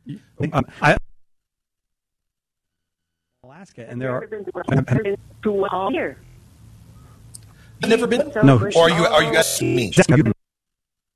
Alaska, and there are. To here. You've never been? No. Or are you guys me?